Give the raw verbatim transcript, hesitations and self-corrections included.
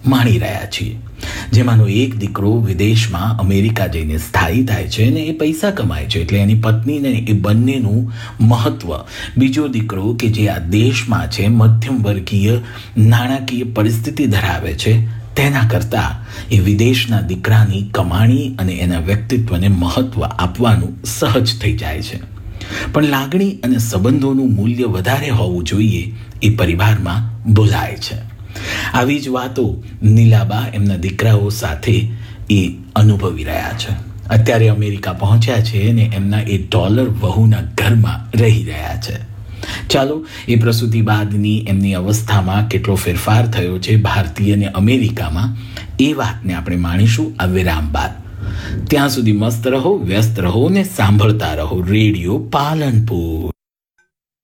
માણી રહ્યા છીએ, જેમાંનો એક દીકરો વિદેશમાં અમેરિકા જઈને સ્થાયી થાય છે અને એ પૈસા કમાય છે એટલે એની પત્નીને એ બંનેનું મહત્વ. બીજો દીકરો કે જે આ દેશમાં છે, મધ્યમ વર્ગીય નાણાકીય પરિસ્થિતિ ધરાવે છે, તેના કરતાં એ વિદેશના દીકરાની કમાણી અને એના વ્યક્તિત્વને મહત્વ આપવાનું સહજ થઈ જાય છે. પણ લાગણી અને સંબંધોનું મૂલ્ય વધારે હોવું જોઈએ એ પરિવારમાં ભૂલાય છે. આવી જ વાતો નીલાબા એમના દીકરાઓ સાથે એ અનુભવી રહ્યા છે. અત્યારે અમેરિકા પહોંચ્યા છે અને એમના એ ડોલર વહુના ઘરમાં રહી રહ્યા છે. ચાલો, એ પ્રસૂતિ બાદની એમની અવસ્થામાં કેટલો ફેરફાર થયો છે ભારતીય અને અમેરિકામાં, એ વાતને આપણે માણીશું આ વિરામ બાદ. ત્યાં સુધી મસ્ત રહો, વ્યસ્ત રહો ને સાંભળતા રહો રેડિયો પાલનપુર.